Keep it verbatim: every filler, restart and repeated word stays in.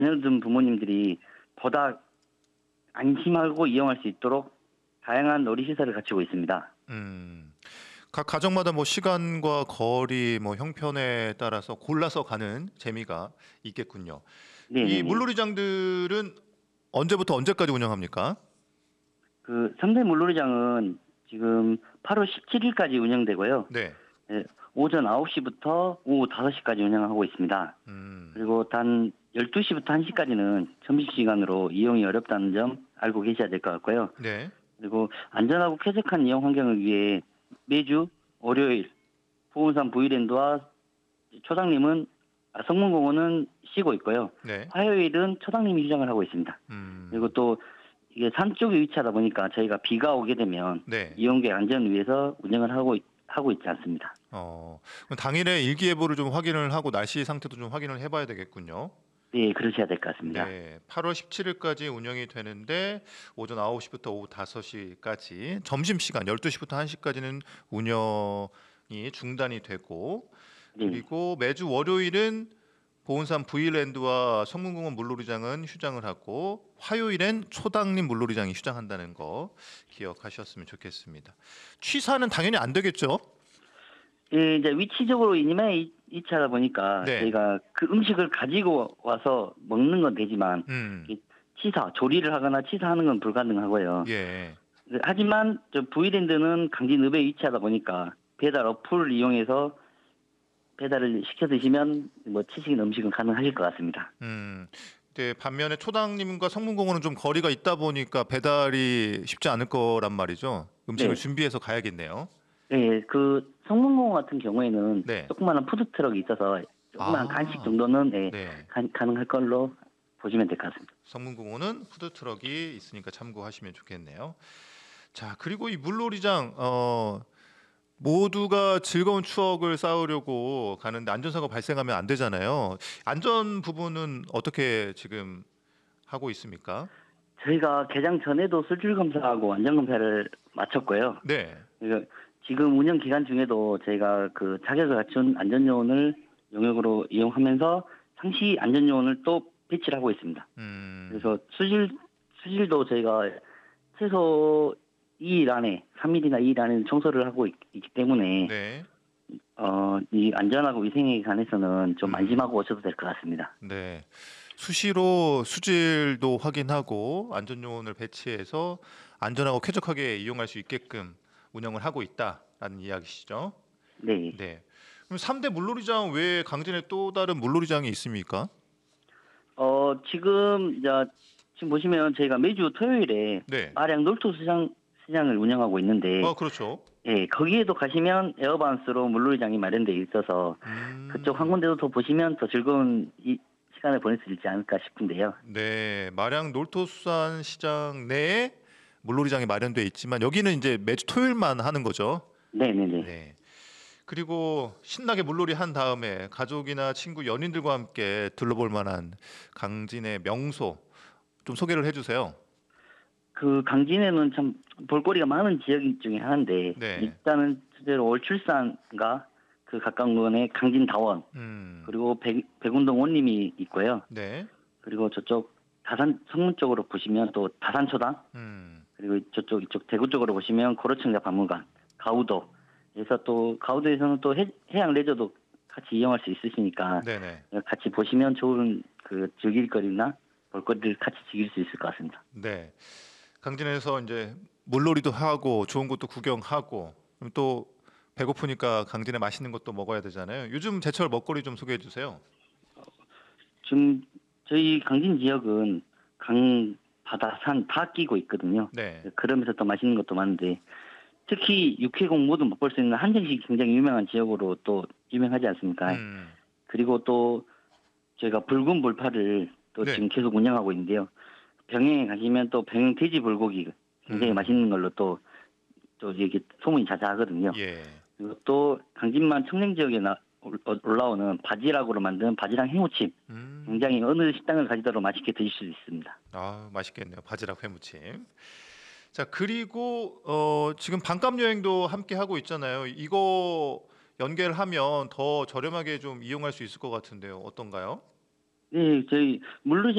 자녀든 부모님들이 보다 안심하고 이용할 수 있도록 다양한 놀이시설을 갖추고 있습니다. 음. 각 가정마다 뭐 시간과 거리, 뭐 형편에 따라서 골라서 가는 재미가 있겠군요. 이 네네네. 물놀이장들은 언제부터 언제까지 운영합니까? 그 삼대 물놀이장은 지금 팔월 십칠일까지 운영되고요. 네. 예, 오전 아홉 시부터 오후 다섯 시까지 운영하고 있습니다. 음. 그리고 단 열두 시부터 한 시까지는 점심시간으로 이용이 어렵다는 점 알고 계셔야 될 것 같고요. 네. 그리고 안전하고 쾌적한 이용 환경을 위해 매주 월요일 보은산 부이랜드와 초당님은 아, 성문공원은 쉬고 있고요. 네. 화요일은 초당님이 휴장을 하고 있습니다. 음. 그리고 또 이게 산 쪽에 위치하다 보니까 저희가 비가 오게 되면 네. 이용객 안전을 위해서 운영을 하고 있- 하고 있지 않습니다. 어. 그럼 당일에 일기예보를 좀 확인을 하고 날씨 상태도 좀 확인을 해봐야 되겠군요. 네, 그러셔야 될 것 같습니다. 네. 팔월 십칠일까지 운영이 되는데 오전 아홉 시부터 오후 다섯 시까지 점심시간 열두 시부터 한 시까지는 운영이 중단이 되고 네, 그리고 매주 월요일은 보은산 V랜드와 성문공원 물놀이장은 휴장을 하고 화요일엔 초당림 물놀이장이 휴장한다는 거 기억하셨으면 좋겠습니다. 취사는 당연히 안 되겠죠? 예, 이제 위치적으로 이님에 이- 위치하다 보니까 네. 저희가 그 음식을 가지고 와서 먹는 건 되지만 음. 이 치사, 조리를 하거나 치사하는 건 불가능하고요. 예. 하지만 저 부이랜드는 강진읍에 위치하다 보니까 배달 어플을 이용해서 배달을 시켜 드시면 뭐 치신 음식은 가능하실 것 같습니다. 음. 네, 반면에 초당님과 성문공원은 좀 거리가 있다 보니까 배달이 쉽지 않을 거란 말이죠. 음식을 네. 준비해서 가야겠네요. 예, 그 성문공 같은 경우에는 네. 조그마한 푸드트럭이 있어서 조그마한 아. 간식 정도는 예, 네. 가, 가능할 걸로 보시면 될 것 같습니다. 성문공원은 푸드트럭이 있으니까 참고하시면 좋겠네요. 자, 그리고 이 물놀이장 어 모두가 즐거운 추억을 쌓으려고 가는데 안전사고 발생하면 안 되잖아요. 안전 부분은 어떻게 지금 하고 있습니까? 저희가 개장 전에도 술질 검사하고 안전 검사를 마쳤고요. 네. 그리고 지금 운영 기간 중에도 저희가 그 자격을 갖춘 안전 요원을 용역으로 이용하면서 상시 안전 요원을 또 배치를 하고 있습니다. 음. 그래서 수질 수질도 저희가 최소 이 일 안에 삼 일이나 이 일 안에 청소를 하고 있, 기 때문에 네. 어, 이 안전하고 위생에 관해서는 좀 음. 안심하고 오셔도 될 것 같습니다. 네. 수시로 수질도 확인하고 안전 요원을 배치해서 안전하고 쾌적하게 이용할 수 있게끔 운영을 하고 있다라는 이야기시죠. 네. 네. 그럼 삼 대 물놀이장 외에 강진에 또 다른 물놀이장이 있습니까? 어, 지금 이제 지금 보시면 저희가 매주 토요일에 네. 마량 놀토 시장 시장을 운영하고 있는데 아, 그렇죠. 예, 거기에도 가시면 에어바운스로 물놀이장이 마련되어 있어서 음. 그쪽 한 군데도 더 보시면 더 즐거운 이 시간을 보낼 수 있지 않을까 싶은데요. 네, 마량 놀토수산 시장 내에 물놀이장이 마련돼 있지만 여기는 이제 매주 토요일만 하는 거죠. 네네네. 네. 그리고 신나게 물놀이 한 다음에 가족이나 친구, 연인들과 함께 둘러볼 만한 강진의 명소 좀 소개를 해주세요. 그 강진에는 참 볼거리가 많은 지역 중에 하나인데 네. 일단은 실제로 월출산과 그 가까운 곳에 강진다원 음. 그리고 백, 백운동 원림이 있고요. 네. 그리고 저쪽 다산 성문 쪽으로 보시면 또 다산초당 음. 그리고 저쪽 이쪽 대구 쪽으로 보시면 고려청자 박물관, 가우도. 그래서 또 가우도에서는 또 해, 해양 레저도 같이 이용할 수 있으시니까 네네. 같이 보시면 좋은 그 즐길거리나 볼거리를 같이 즐길 수 있을 것 같습니다. 네. 강진에서 이제 물놀이도 하고 좋은 곳도 구경하고 그럼 또 배고프니까 강진에 맛있는 것도 먹어야 되잖아요. 요즘 제철 먹거리 좀 소개해 주세요. 지금 저희 강진 지역은 강, 바다, 산 다 끼고 있거든요. 네. 그러면서 또 맛있는 것도 많은데 특히 육해공 모두 맛볼 수 있는 한정식이 굉장히 유명한 지역으로 또 유명하지 않습니까? 음. 그리고 또 저희가 붉은 불파를 또 네. 지금 계속 운영하고 있는데요. 병영에 가시면 또 병영 돼지 불고기 굉장히 음. 맛있는 걸로 또, 또 이게 소문이 자자하거든요. 예. 그리고 또 강진만 청정 지역에 나, 올- 올라오는 바지락으로 만든 바지락 해무침 음. 굉장히 어느 식당을 가지더라도 맛있게 드실 수 있습니다. 아, 맛있겠네요. 바지락 회무침. 자, 그리고 어, 지금 반값 여행도 함께 하고 있잖아요. 이거 연계를 하면 더 저렴하게 좀 이용할 수 있을 것 같은데요. 어떤가요? 네, 저희 물놀이